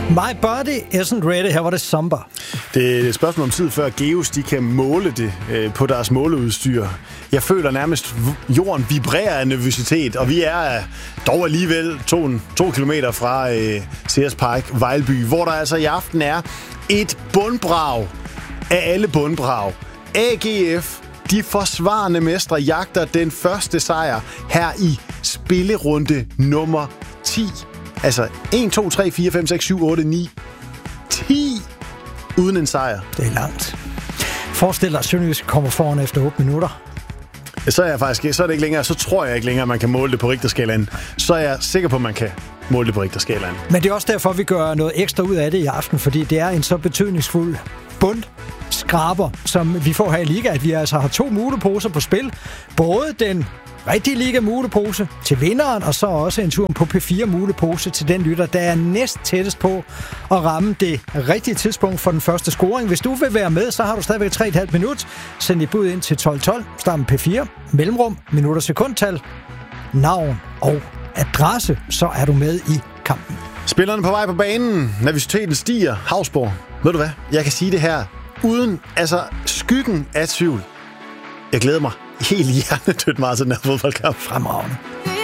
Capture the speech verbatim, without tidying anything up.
My body isn't ready. Her var det Samba. Det er et spørgsmål om tid, før Geos de kan måle det øh, på deres måleudstyr. Jeg føler nærmest jorden vibrerer af nervøsitet, og vi er øh, dog alligevel to, to kilometer fra øh, Sears Park, Vejlby, hvor der altså i aften er et bundbrag af alle bundbrag. A G F, de forsvarende mestre, jagter den første sejr her i spillerunde nummer ti. Altså en, to, tre, fire, fem, seks, syv, otte, ni, ti uden en sejr. Det er langt. Forestil dig, at Sønderjysk kommer foran efter otte minutter. Så er jeg faktisk, så er det ikke længere, så tror jeg ikke længere, at man kan måle det på Richterskalaen. Så er jeg sikker på, at man kan måle det på Richterskalaen. Men det er også derfor, vi gør noget ekstra ud af det i aften, fordi det er en så betydningsfuld bundskraber, som vi får her i Liga, at vi altså har to muleposer på spil. Både den rigtige Liga-mulepose til vinderen, og så også en tur på P fire mulepose til den lytter, der er næst tættest på at ramme det rigtige tidspunkt for den første scoring. Hvis du vil være med, så har du stadigvæk tre komma fem minut. Send dit bud ind til tolv tolv, start med P fire, mellemrum, minutter, sekundtal, navn og adresse, så er du med i kampen. Spillerne på vej på banen, nervøsiteten stiger. Havsborg, ved du hvad? Jeg kan sige det her uden altså skyggen af tvivl. Jeg glæder mig helt hjernedødt meget til den her fodboldkamp. Fremragende.